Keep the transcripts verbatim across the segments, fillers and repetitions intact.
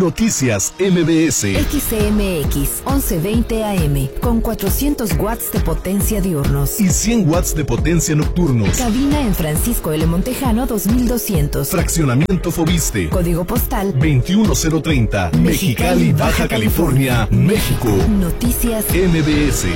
Noticias M B S. X C M X once veinte A M con cuatrocientos watts de potencia diurnos y cien watts de potencia nocturnos. Cabina en Francisco L. Montejano dos mil doscientos. Fraccionamiento Fobiste. Código postal veintiuno cero treinta. Mexicali, Baja California, México. Noticias M B S.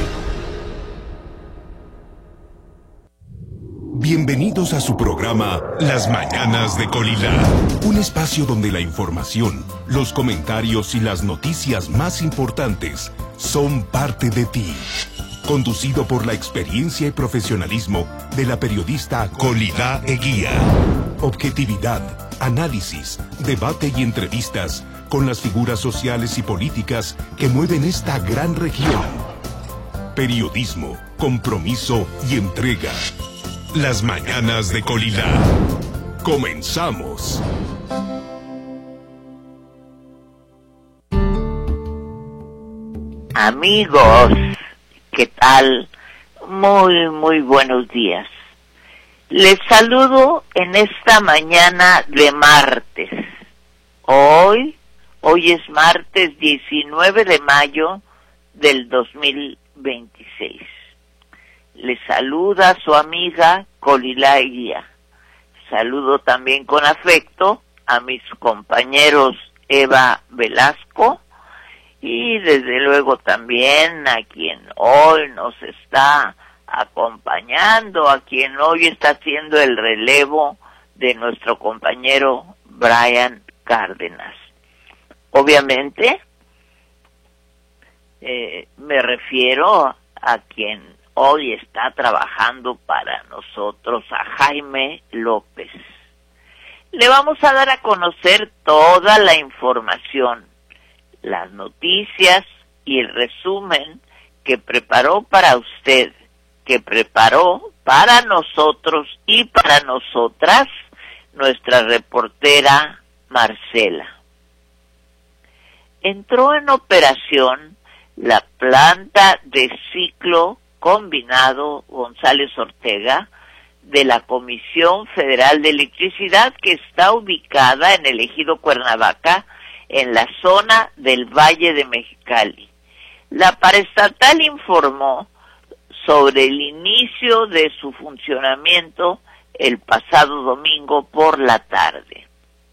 Bienvenidos a su programa Las Mañanas de Colila, un espacio donde la información, los comentarios y las noticias más importantes son parte de ti. Conducido por la experiencia y profesionalismo de la periodista Colila Eguía. Objetividad, análisis, debate y entrevistas con las figuras sociales y políticas que mueven esta gran región. Periodismo, compromiso y entrega. Las Mañanas de Colila. Comenzamos. Amigos, ¿qué tal? Muy, muy buenos días. Les saludo en esta mañana de martes. Hoy, hoy es martes diecinueve de mayo del dos mil veintiséis. Les saluda su amiga Colila Eguía. Saludo también con afecto a mis compañeros Eva Velasco y desde luego también a quien hoy nos está acompañando, a quien hoy está haciendo el relevo de nuestro compañero Brian Cárdenas. Obviamente, eh, me refiero a quien hoy está trabajando para nosotros, a Jaime López. Le vamos a dar a conocer toda la información, las noticias y el resumen que preparó para usted, que preparó para nosotros y para nosotras nuestra reportera Marcela. Entró en operación la planta de ciclo combinado González Ortega de la Comisión Federal de Electricidad, que está ubicada en el ejido Cuernavaca, en la zona del Valle de Mexicali. La paraestatal informó sobre el inicio de su funcionamiento el pasado domingo por la tarde.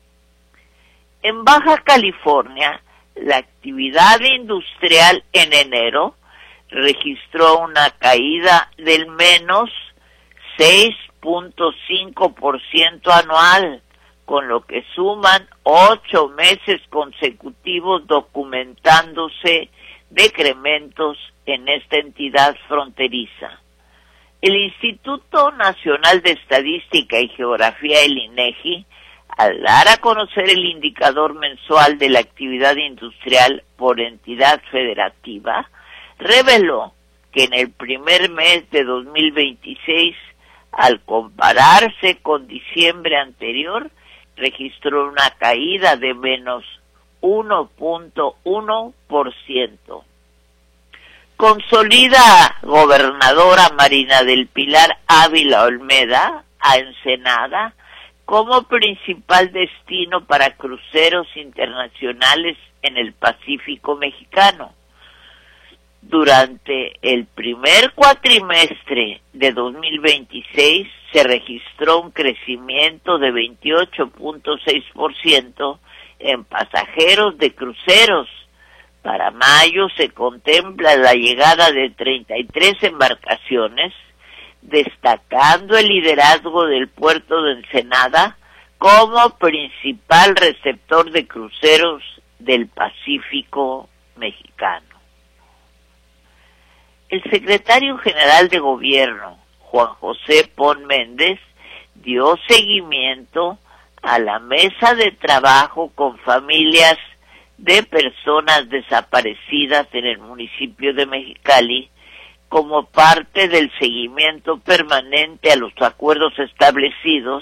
En Baja California, la actividad industrial en enero registró una caída del menos seis punto cinco por ciento anual, con lo que suman ocho meses consecutivos documentándose decrementos en esta entidad fronteriza. El Instituto Nacional de Estadística y Geografía, el INEGI, al dar a conocer el indicador mensual de la actividad industrial por entidad federativa, reveló que en el primer mes de dos mil veintiséis, al compararse con diciembre anterior, registró una caída de menos uno punto uno por ciento. Consolida gobernadora Marina del Pilar Ávila Olmeda a Ensenada como principal destino para cruceros internacionales en el Pacífico mexicano. Durante el primer cuatrimestre de dos mil veintiséis se registró un crecimiento de veintiocho punto seis por ciento en pasajeros de cruceros. Para mayo se contempla la llegada de treinta y tres embarcaciones, destacando el liderazgo del puerto de Ensenada como principal receptor de cruceros del Pacífico mexicano. El secretario general de Gobierno, Juan José Pon Méndez, dio seguimiento a la mesa de trabajo con familias de personas desaparecidas en el municipio de Mexicali como parte del seguimiento permanente a los acuerdos establecidos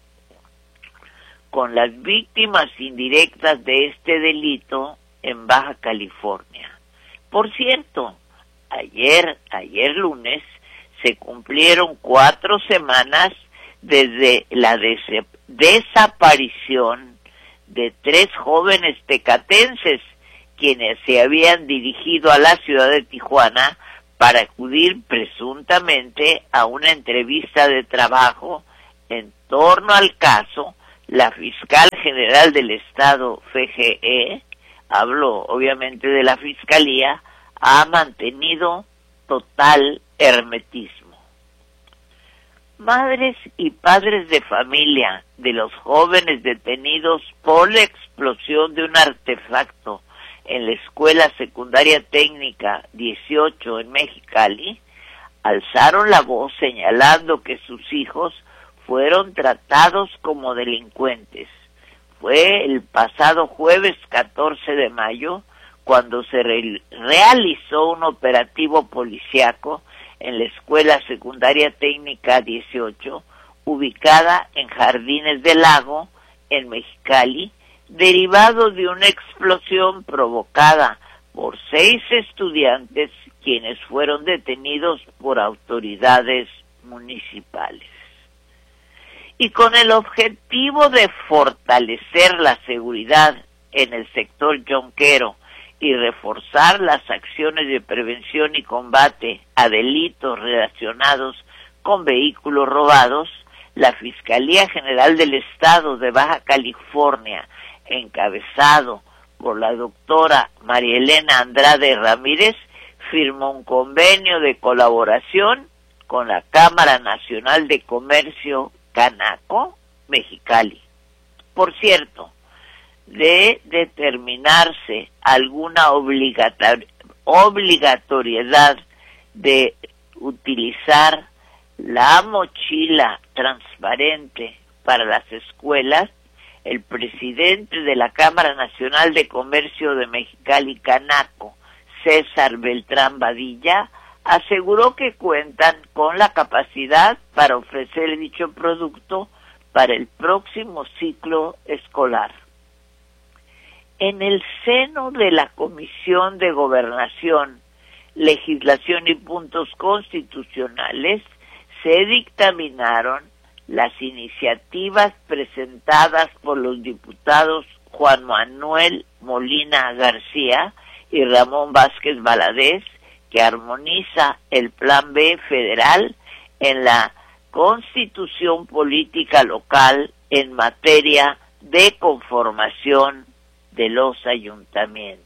con las víctimas indirectas de este delito en Baja California. Por cierto, ayer, ayer lunes, se cumplieron cuatro semanas desde la des- desaparición de tres jóvenes tecatenses, quienes se habían dirigido a la ciudad de Tijuana para acudir presuntamente a una entrevista de trabajo. En torno al caso, la fiscal general del estado, F G E, hablo obviamente de la fiscalía, ha mantenido total hermetismo. Madres y padres de familia de los jóvenes detenidos por la explosión de un artefacto en la Escuela Secundaria Técnica dieciocho en Mexicali alzaron la voz señalando que sus hijos fueron tratados como delincuentes. Fue el pasado jueves catorce de mayo cuando se re- realizó un operativo policiaco en la Escuela Secundaria Técnica dieciocho, ubicada en Jardines del Lago, en Mexicali, derivado de una explosión provocada por seis estudiantes quienes fueron detenidos por autoridades municipales. Y con el objetivo de fortalecer la seguridad en el sector yonquero y reforzar las acciones de prevención y combate a delitos relacionados con vehículos robados, la Fiscalía General del Estado de Baja California, encabezado por la doctora María Elena Andrade Ramírez, firmó un convenio de colaboración con la Cámara Nacional de Comercio Canaco, Mexicali. Por cierto, de determinarse alguna obligator- obligatoriedad de utilizar la mochila transparente para las escuelas, el presidente de la Cámara Nacional de Comercio de Mexicali, Canaco, César Beltrán Badilla, aseguró que cuentan con la capacidad para ofrecer dicho producto para el próximo ciclo escolar. En el seno de la Comisión de Gobernación, Legislación y Puntos Constitucionales, se dictaminaron las iniciativas presentadas por los diputados Juan Manuel Molina García y Ramón Vázquez Valadez, que armoniza el Plan B federal en la Constitución Política Local en materia de conformación de los ayuntamientos.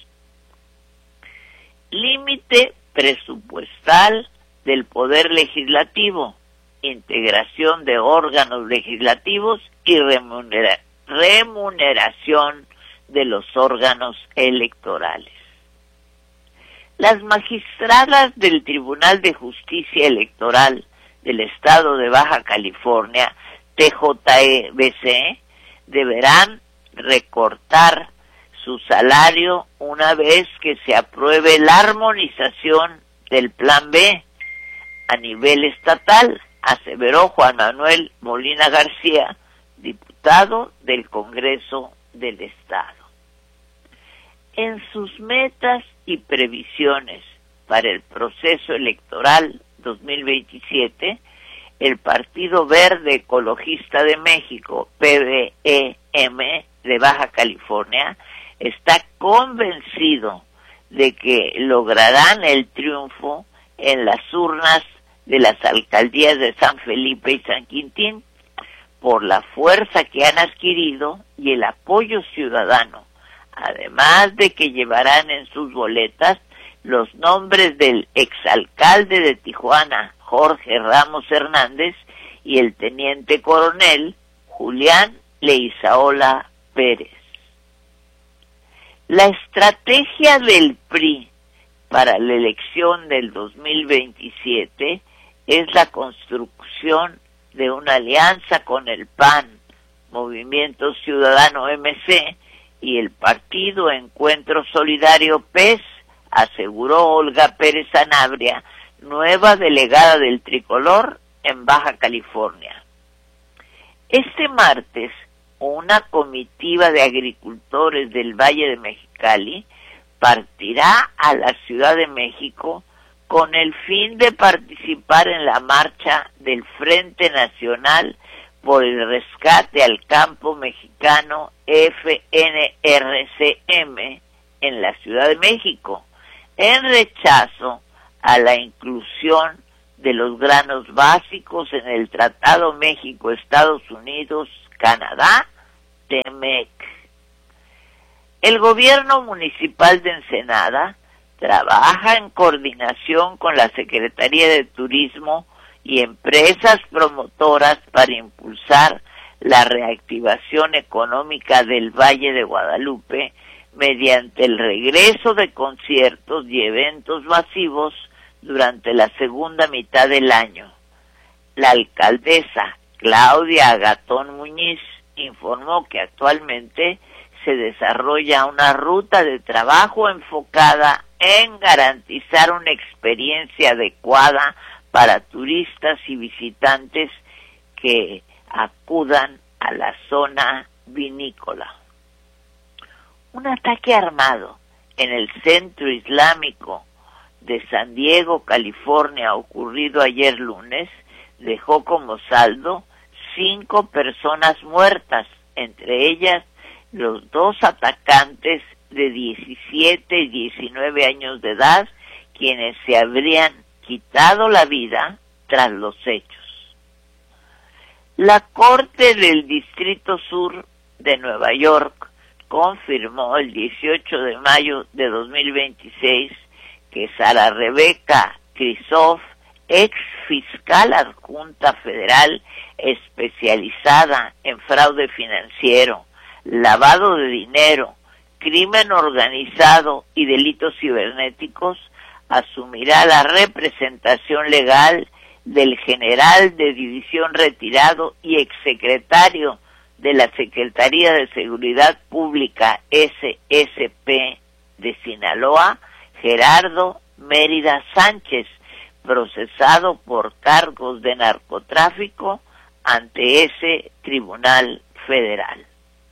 Límite presupuestal del Poder Legislativo, integración de órganos legislativos y remunera- remuneración de los órganos electorales. Las magistradas del Tribunal de Justicia Electoral del Estado de Baja California, T J E B C, deberán recortar su salario una vez que se apruebe la armonización del Plan B a nivel estatal, aseveró Juan Manuel Molina García, diputado del Congreso del Estado. En sus metas y previsiones para el proceso electoral dos mil veintisiete, el Partido Verde Ecologista de México, P V E M, de Baja California, está convencido de que lograrán el triunfo en las urnas de las alcaldías de San Felipe y San Quintín por la fuerza que han adquirido y el apoyo ciudadano, además de que llevarán en sus boletas los nombres del exalcalde de Tijuana, Jorge Ramos Hernández, y el teniente coronel Julián Leizaola Pérez. La estrategia del P R I para la elección del dos mil veintisiete es la construcción de una alianza con el P A N, Movimiento Ciudadano M C, y el Partido Encuentro Solidario P E S, aseguró Olga Pérez Sanabria, nueva delegada del Tricolor en Baja California. Este martes, una comitiva de agricultores del Valle de Mexicali partirá a la Ciudad de México con el fin de participar en la marcha del Frente Nacional por el rescate al campo mexicano F N R C M en la Ciudad de México, en rechazo a la inclusión de los granos básicos en el Tratado México-Estados Unidos-Canadá, T M E C. El gobierno municipal de Ensenada trabaja en coordinación con la Secretaría de Turismo y empresas promotoras para impulsar la reactivación económica del Valle de Guadalupe mediante el regreso de conciertos y eventos masivos durante la segunda mitad del año. La alcaldesa Claudia Agatón Muñiz informó que actualmente se desarrolla una ruta de trabajo enfocada en garantizar una experiencia adecuada para turistas y visitantes que acudan a la zona vinícola. Un ataque armado en el centro islámico de San Diego, California, ocurrido ayer lunes, dejó como saldo cinco personas muertas, entre ellas los dos atacantes de diecisiete y diecinueve años de edad, quienes se habrían quitado la vida tras los hechos. La Corte del Distrito Sur de Nueva York confirmó el dieciocho de mayo de dos mil veintiséis que Sara Rebeca Krisoff, ex fiscal adjunta federal especializada en fraude financiero, lavado de dinero, crimen organizado y delitos cibernéticos, asumirá la representación legal del general de división retirado y exsecretario de la Secretaría de Seguridad Pública S S P de Sinaloa, Gerardo Mérida Sánchez, procesado por cargos de narcotráfico ante ese tribunal federal.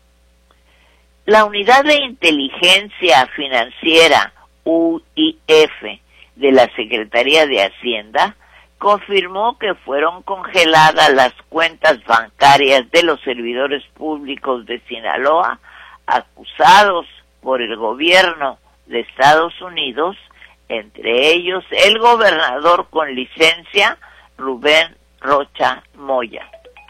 La Unidad de Inteligencia Financiera, U I F, de la Secretaría de Hacienda, confirmó que fueron congeladas las cuentas bancarias de los servidores públicos de Sinaloa, acusados por el gobierno de Estados Unidos, entre ellos el gobernador con licencia, Rubén Rocha Moya.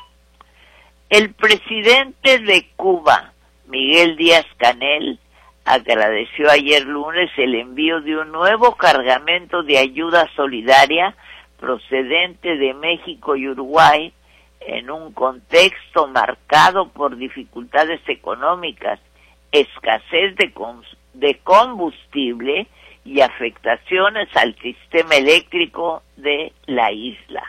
El presidente de Cuba, Miguel Díaz-Canel, agradeció ayer lunes el envío de un nuevo cargamento de ayuda solidaria procedente de México y Uruguay en un contexto marcado por dificultades económicas, escasez de, de combustible y afectaciones al sistema eléctrico de la isla.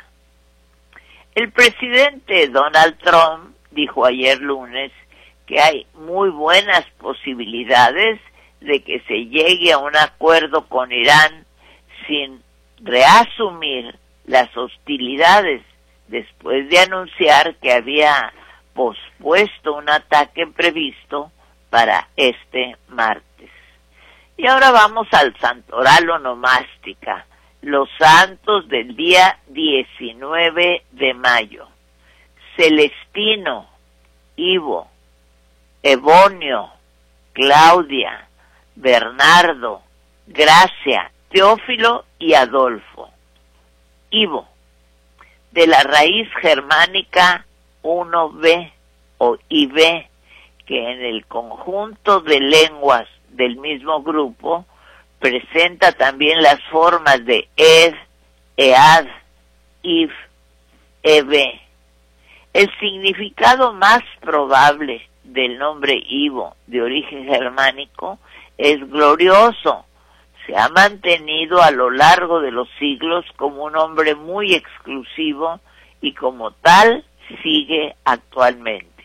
El presidente Donald Trump dijo ayer lunes que hay muy buenas posibilidades de que se llegue a un acuerdo con Irán sin reasumir las hostilidades, después de anunciar que había pospuesto un ataque previsto para este martes. Y ahora vamos al santoral onomástica, los santos del día diecinueve de mayo. Celestino, Ivo, Evonio, Claudia, Bernardo, Gracia, Teófilo y Adolfo. Ivo, de la raíz germánica uno be o I B, que en el conjunto de lenguas del mismo grupo presenta también las formas de Ed, Ead, Iv, Ebe. El significado más probable del nombre Ivo, de origen germánico, es glorioso. Se ha mantenido a lo largo de los siglos como un hombre muy exclusivo y como tal sigue actualmente.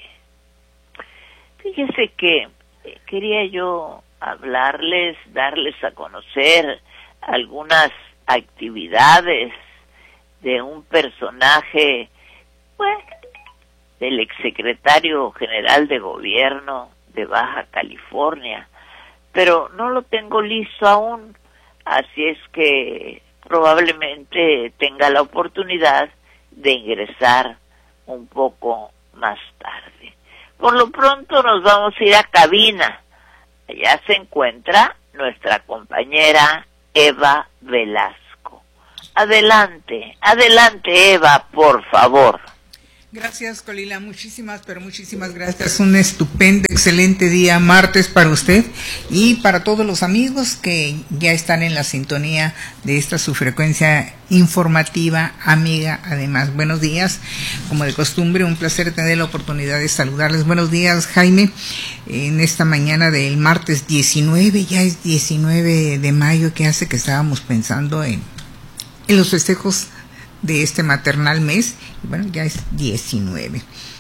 Fíjese que quería yo hablarles, darles a conocer algunas actividades de un personaje, pues, del exsecretario general de gobierno de Baja California, pero no lo tengo listo aún, así es que probablemente tenga la oportunidad de ingresar un poco más tarde. Por lo pronto nos vamos a ir a cabina. Allá se encuentra nuestra compañera Eva Velasco. Adelante, adelante Eva, por favor. Gracias, Colila, muchísimas, pero muchísimas gracias. Un estupendo, excelente día martes para usted y para todos los amigos que ya están en la sintonía de esta su frecuencia informativa amiga. Además, buenos días, como de costumbre, un placer tener la oportunidad de saludarles. Buenos días, Jaime, en esta mañana del martes diecinueve, ya es diecinueve de mayo, que hace que estábamos pensando en, en los festejos de este maternal mes. Bueno, ya es diecinueve.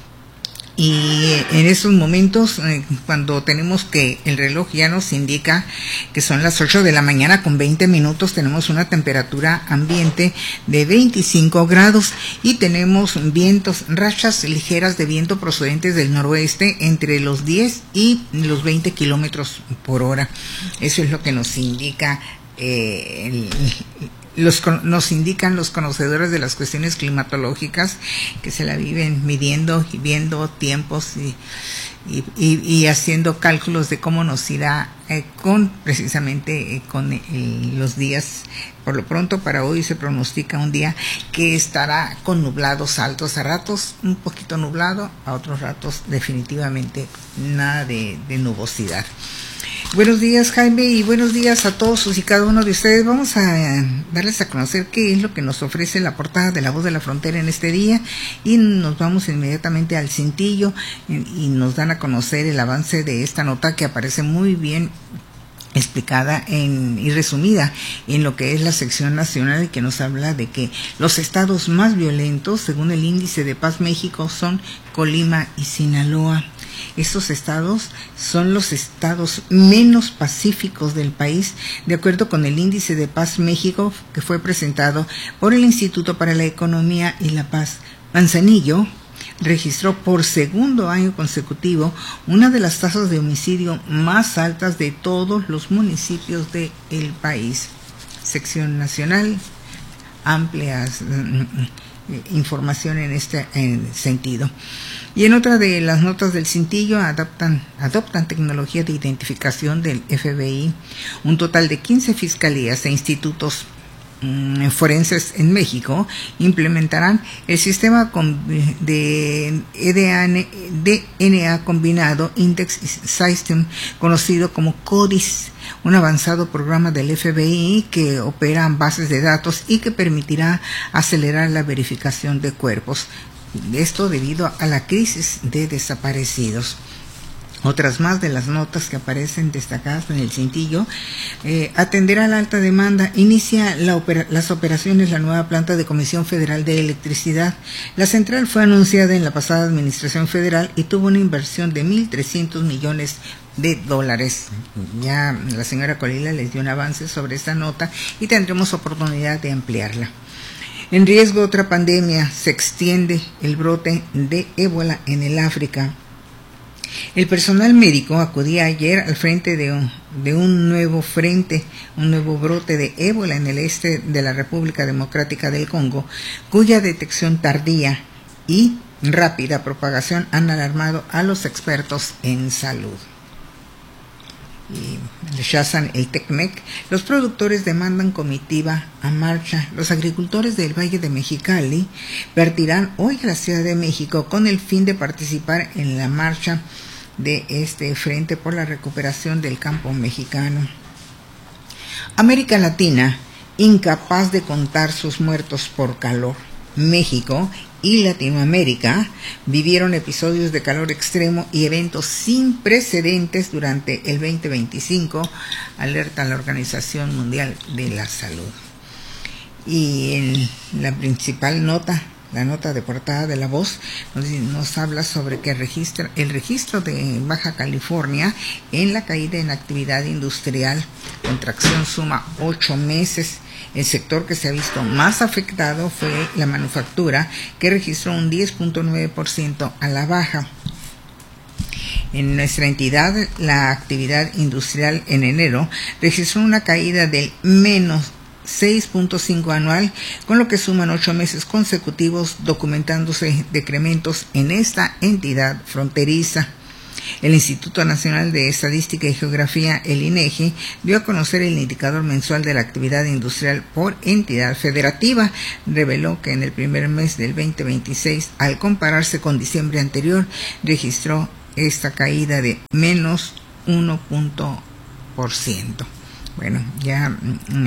Y en esos momentos, eh, cuando tenemos que el reloj ya nos indica que son las ocho de la mañana con veinte minutos, tenemos una temperatura ambiente de veinticinco grados y tenemos vientos, rachas ligeras de viento procedentes del noroeste entre los diez y los veinte kilómetros por hora. Eso es lo que nos indica eh, el, Los, nos indican los conocedores de las cuestiones climatológicas, que se la viven midiendo y viendo tiempos y, y, y, y haciendo cálculos de cómo nos irá eh, con precisamente eh, con eh, los días. Por lo pronto, para hoy se pronostica un día que estará con nublados altos, a ratos un poquito nublado, a otros ratos definitivamente nada de, de nubosidad. Buenos días, Jaime, y buenos días a todos y cada uno de ustedes. Vamos a darles a conocer qué es lo que nos ofrece la portada de La Voz de la Frontera en este día, y nos vamos inmediatamente al cintillo y nos dan a conocer el avance de esta nota que aparece muy bien explicada en, y resumida en lo que es la sección nacional, y que nos habla de que los estados más violentos, según el Índice de Paz México, son Colima y Sinaloa. Estos estados son los estados menos pacíficos del país, de acuerdo con el Índice de Paz México, que fue presentado por el Instituto para la Economía y la Paz. Manzanillo registró por segundo año consecutivo una de las tasas de homicidio más altas de todos los municipios del país. Sección nacional, amplias información en este en sentido. Y en otra de las notas del cintillo, adoptan, adoptan tecnología de identificación del F B I. Un total de quince fiscalías e institutos mmm, forenses en México implementarán el sistema de D N A combinado Index System, conocido como CODIS, un avanzado programa del F B I que opera en bases de datos y que permitirá acelerar la verificación de cuerpos. Esto debido a la crisis de desaparecidos. Otras más de las notas que aparecen destacadas en el cintillo: eh, atenderá la alta demanda, inicia la opera, las operaciones la nueva planta de Comisión Federal de Electricidad. La central fue anunciada en la pasada administración federal y tuvo una inversión de mil trescientos millones de dólares. Ya la señora Colila les dio un avance sobre esta nota y tendremos oportunidad de ampliarla. En riesgo otra pandemia, se extiende el brote de ébola en el África. El personal médico acudía ayer al frente de un, de un nuevo frente, un nuevo brote de ébola en el este de la República Democrática del Congo, cuya detección tardía y rápida propagación han alarmado a los expertos en salud. Y rechazan el TECMEC. Los productores demandan comitiva a marcha. Los agricultores del Valle de Mexicali partirán hoy a la Ciudad de México con el fin de participar en la marcha de este Frente por la Recuperación del Campo Mexicano. América Latina, incapaz de contar sus muertos por calor. México y Latinoamérica vivieron episodios de calor extremo y eventos sin precedentes durante el veinte veinticinco, alerta la Organización Mundial de la Salud. Y en la principal nota, la nota de portada de La Voz, nos, nos habla sobre que registra, el registro de Baja California en la caída en actividad industrial, contracción suma ocho meses. El sector que se ha visto más afectado fue la manufactura, que registró un diez punto nueve por ciento a la baja. En nuestra entidad, la actividad industrial en enero registró una caída del menos seis punto cinco anual, con lo que suman ocho meses consecutivos documentándose decrementos en esta entidad fronteriza. El Instituto Nacional de Estadística y Geografía, el INEGI, dio a conocer el indicador mensual de la actividad industrial por entidad federativa. Reveló que en el primer mes del veinte veintiséis, al compararse con diciembre anterior, registró esta caída de menos uno punto por ciento. Bueno, ya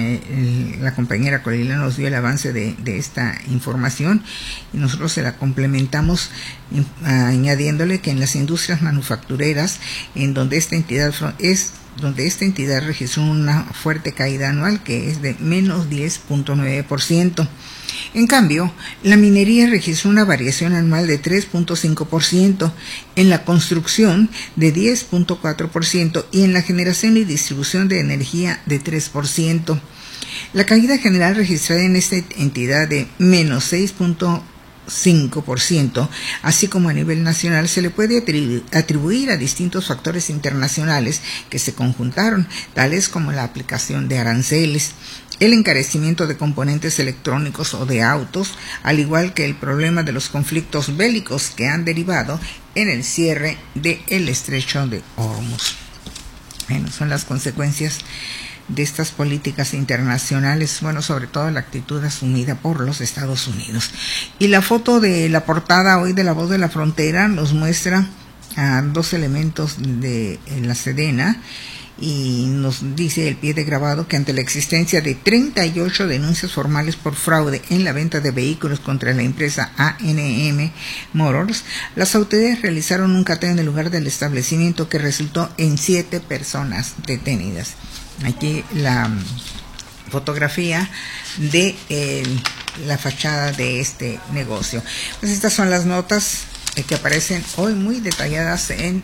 eh, la compañera Colila nos dio el avance de, de esta información y nosotros se la complementamos eh, añadiéndole que en las industrias manufactureras, en donde esta entidad es donde esta entidad registró una fuerte caída anual que es de menos diez punto nueve por ciento. En cambio, la minería registró una variación anual de tres punto cinco por ciento, en la construcción de diez punto cuatro por ciento y en la generación y distribución de energía de tres por ciento. La caída general registrada en esta entidad de menos seis punto cinco por ciento, así como a nivel nacional, se le puede atribu- atribuir a distintos factores internacionales que se conjuntaron, tales como la aplicación de aranceles, el encarecimiento de componentes electrónicos o de autos, al igual que el problema de los conflictos bélicos que han derivado en el cierre del estrecho de Hormuz. Bueno, son las consecuencias de estas políticas internacionales, bueno, sobre todo la actitud asumida por los Estados Unidos. Y la foto de la portada hoy de La Voz de la Frontera nos muestra a dos elementos de la Sedena y nos dice el pie de grabado que ante la existencia de treinta y ocho denuncias formales por fraude en la venta de vehículos contra la empresa A N M Motors, las autoridades realizaron un cateo en el lugar del establecimiento que resultó en siete personas detenidas. Aquí la fotografía de eh, la fachada de este negocio. Pues estas son las notas eh, que aparecen hoy muy detalladas en,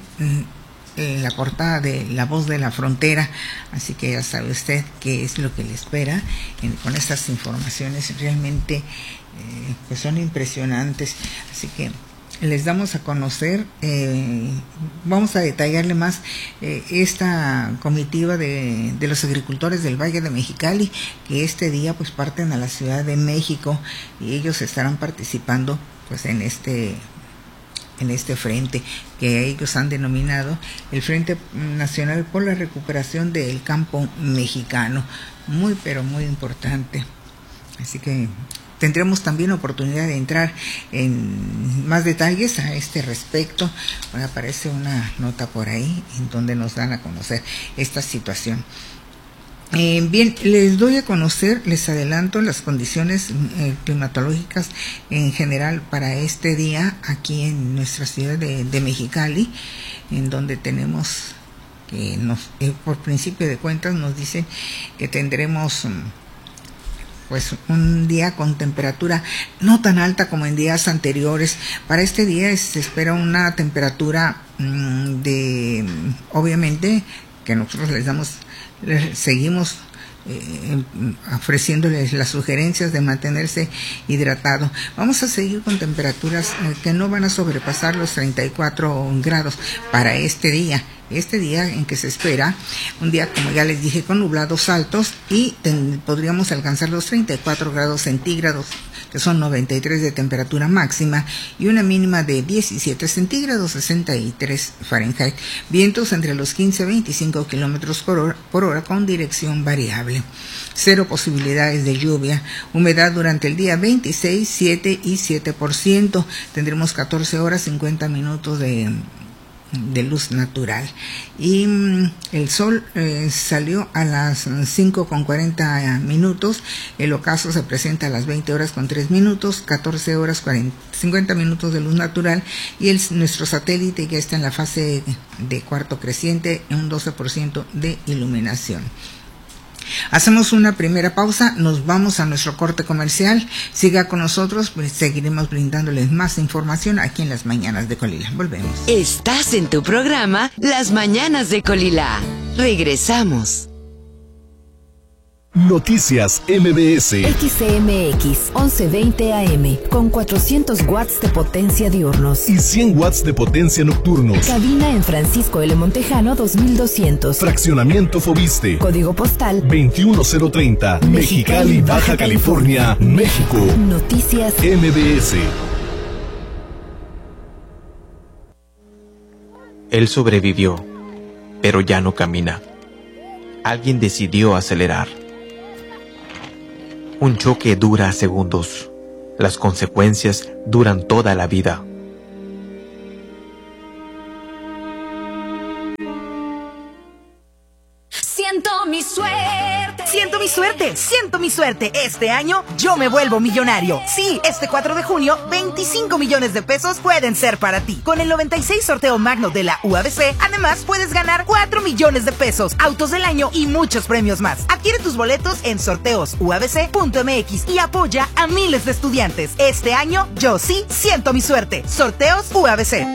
en la portada de La Voz de la Frontera, así que ya sabe usted qué es lo que le espera en, con estas informaciones realmente eh, pues son impresionantes, así que les damos a conocer, eh, vamos a detallarle más eh, esta comitiva de, de los agricultores del Valle de Mexicali, que este día pues parten a la Ciudad de México y ellos estarán participando pues en este en este frente que ellos han denominado el Frente Nacional por la Recuperación del Campo Mexicano. Muy pero muy importante, así que tendremos también oportunidad de entrar en más detalles a este respecto. Bueno, aparece una nota por ahí en donde nos dan a conocer esta situación. Eh, bien, les doy a conocer, les adelanto las condiciones eh, climatológicas en general para este día aquí en nuestra ciudad de, de Mexicali, en donde tenemos que nos, eh, por principio de cuentas nos dicen que tendremos um, pues un día con temperatura no tan alta como en días anteriores. Para este día se espera una temperatura mmm, de, obviamente, que nosotros les damos, les seguimos eh, ofreciéndoles las sugerencias de mantenerse hidratado. Vamos a seguir con temperaturas eh, que no van a sobrepasar los treinta y cuatro grados para este día. Este día en que se espera, un día como ya les dije con nublados altos y ten, podríamos alcanzar los treinta y cuatro grados centígrados, que son noventa y tres de temperatura máxima, y una mínima de diecisiete centígrados, sesenta y tres Fahrenheit. Vientos entre los quince a veinticinco kilómetros por hora, por hora con dirección variable. Cero posibilidades de lluvia. Humedad durante el día veintiséis, siete y siete por ciento. Tendremos catorce horas cincuenta minutos de de luz natural y mm, el sol eh, salió a las cinco con cuarenta minutos, el ocaso se presenta a las veinte horas con tres minutos, catorce horas cuarenta, cincuenta minutos de luz natural, y el, nuestro satélite ya está en la fase de cuarto creciente en un doce por ciento de iluminación. Hacemos una primera pausa, nos vamos a nuestro corte comercial. Siga con nosotros, pues seguiremos brindándoles más información aquí en Las Mañanas de Colila. Volvemos. Estás en tu programa Las Mañanas de Colila. Regresamos. Noticias M B S. X C M X once veinte A M con cuatrocientos watts de potencia diurnos y cien watts de potencia nocturnos. Cabina en Francisco L. Montejano dos mil doscientos. Fraccionamiento Fobiste. Código postal veintiuno cero treinta. Mexicali, Baja California, México. Noticias M B S. Él sobrevivió, pero ya no camina. Alguien decidió acelerar. Un choque dura segundos. Las consecuencias duran toda la vida. Siento mi suerte. Siento mi suerte. Siento mi suerte. Este año yo me vuelvo millonario. Sí, este cuatro de junio, veinticinco millones de pesos pueden ser para ti. Con el noventa y seis sorteo magno de la U A B C, además puedes ganar cuatro millones de pesos, autos del año y muchos premios más. Adquiere tus boletos en sorteos u a b c punto m x y apoya a miles de estudiantes. Este año yo sí siento mi suerte. Sorteos U A B C.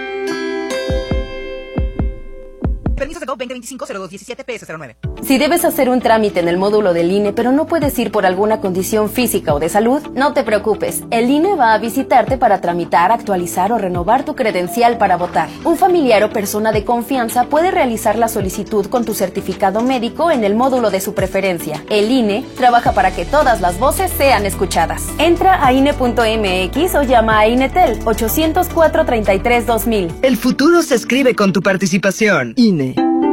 Permiso de veinte veinticinco cero dos diecisiete P S cero nueve. Si debes hacer un trámite en el módulo del I N E, pero no puedes ir por alguna condición física o de salud, no te preocupes. El I N E va a visitarte para tramitar, actualizar o renovar tu credencial para votar. Un familiar o persona de confianza puede realizar la solicitud con tu certificado médico en el módulo de su preferencia. El I N E trabaja para que todas las voces sean escuchadas. Entra a I N E punto m x o llama a INETEL ochocientos cuatro treinta y tres dos mil. El futuro se escribe con tu participación. I N E.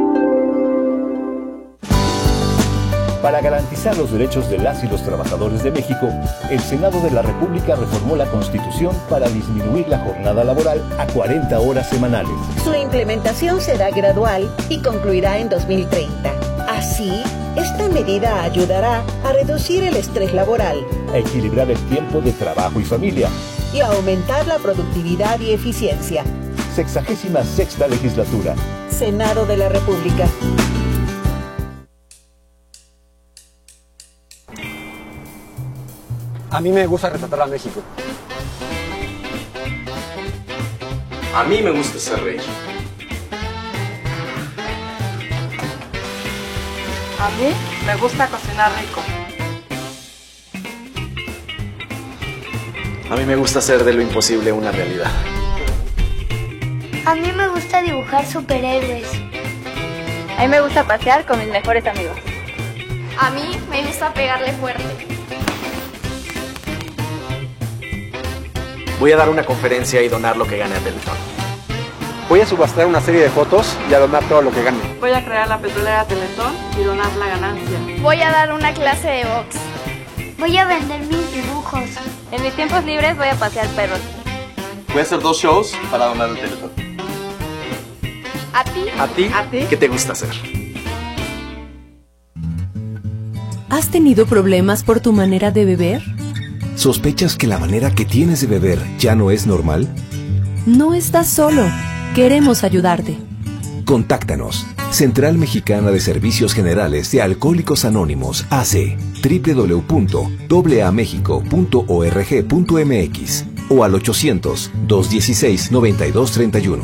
Para garantizar los derechos de las y los trabajadores de México, el Senado de la República reformó la Constitución para disminuir la jornada laboral a cuarenta horas semanales. Su implementación será gradual y concluirá en dos mil treinta. Así, esta medida ayudará a reducir el estrés laboral, a equilibrar el tiempo de trabajo y familia y a aumentar la productividad y eficiencia. Sexagésima sexta legislatura. Senado de la República. A mí me gusta retratar a México. A mí me gusta ser rey. A mí me gusta cocinar rico. A mí me gusta hacer de lo imposible una realidad. A mí me gusta dibujar superhéroes. A mí me gusta pasear con mis mejores amigos. A mí me gusta pegarle fuerte. Voy a dar una conferencia y donar lo que gane a Teletón. Voy a subastar una serie de fotos y a donar todo lo que gane. Voy a crear la petrolera Teletón y donar la ganancia. Voy a dar una clase de box. Voy a vender mis dibujos. En mis tiempos libres voy a pasear perros. Voy a hacer dos shows para donar el Teletón. ¿A ti? ¿A ti? ¿A ti? ¿Qué te gusta hacer? ¿Has tenido problemas por tu manera de beber? ¿Sospechas que la manera que tienes de beber ya no es normal? No estás solo. Queremos ayudarte. Contáctanos. Central Mexicana de Servicios Generales de Alcohólicos Anónimos, A C, doble u doble u doble u punto a mexico punto org punto m x o al ochocientos, dos dieciséis, noventa y dos treinta y uno.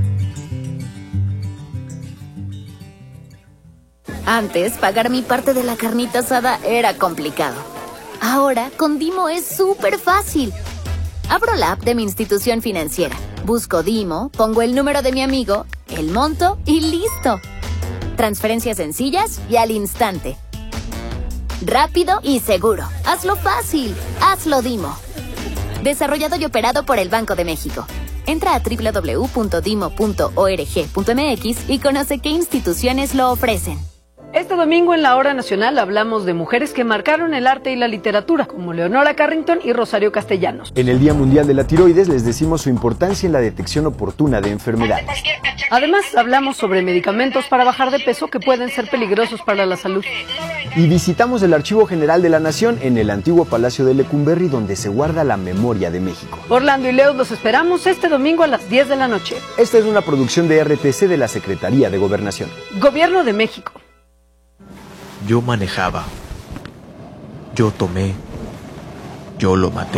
Antes, pagar mi parte de la carnita asada era complicado. Ahora, con Dimo es súper fácil. Abro la app de mi institución financiera, busco Dimo, pongo el número de mi amigo, el monto y listo. Transferencias sencillas y al instante. Rápido y seguro. Hazlo fácil. Hazlo Dimo. Desarrollado y operado por el Banco de México. Entra a doble u doble u doble u punto dimo punto org punto m x y conoce qué instituciones lo ofrecen. Este domingo en la Hora Nacional hablamos de mujeres que marcaron el arte y la literatura, como Leonora Carrington y Rosario Castellanos. En el Día Mundial de la Tiroides les decimos su importancia en la detección oportuna de enfermedades. Además, hablamos sobre medicamentos para bajar de peso que pueden ser peligrosos para la salud. Y visitamos el Archivo General de la Nación en el antiguo Palacio de Lecumberri, donde se guarda la memoria de México. Orlando y Leo los esperamos este domingo a las diez de la noche. Esta es una producción de R T C de la Secretaría de Gobernación. Gobierno de México. Yo manejaba, yo tomé, yo lo maté.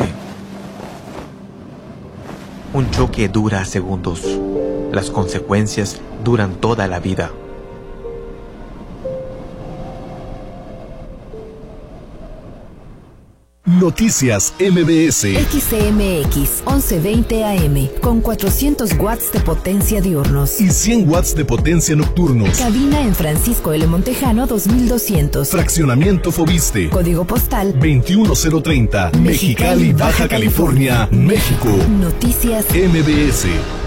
Un choque dura segundos, las consecuencias duran toda la vida. Noticias M B S. X C M X once veinte A M con cuatrocientos watts de potencia diurnos y cien watts de potencia nocturnos. Cabina en Francisco L. Montejano dos mil doscientos. Fraccionamiento Fobiste. Código postal veintiuno cero treinta. Mexicali, Baja California, México. Noticias M B S.